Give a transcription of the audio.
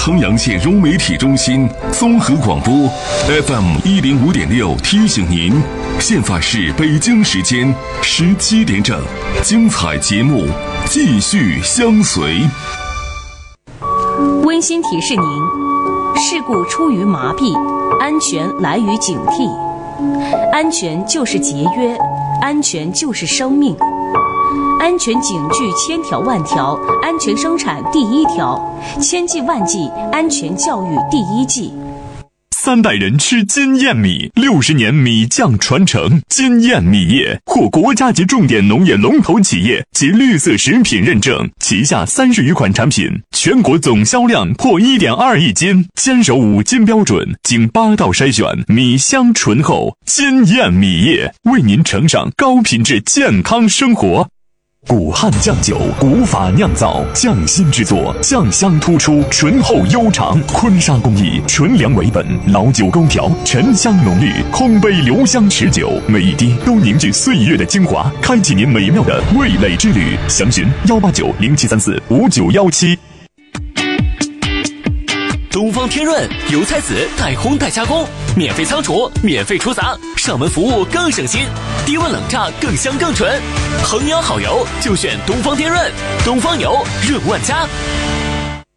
衡阳县融媒体中心综合广播 FM105.6提醒您，现在是北京时间17点整，精彩节目继续相随。 温馨提示您：事故出于麻痹，安全来于警惕。安全就是节约，安全就是生命。安全警句千条万条，安全生产第一条，千计万计安全教育第一计。 3代人吃金燕米，60年米酱传承。金燕米业获国家级重点农业龙头企业及绿色食品认证，旗下30余款产品，全国总销量破1.2亿斤，坚守5金标准，经8道筛选，米香醇厚。金燕米业为您呈上高品质健康生活。古汉酱酒，古法酿造，匠心制作，酱香突出，醇厚悠长。坤沙工艺，纯粮为本，老酒勾调，沉香浓郁，空杯留香持久，每一滴都凝聚岁月的精华，开启您美妙的味蕾之旅。详询18907345917。 东方天润油菜籽代烘代加工，免费仓储，免费出杂，上门服务更省心，低温冷榨更香更纯。衡阳好油就选东方天润，东方油润万家。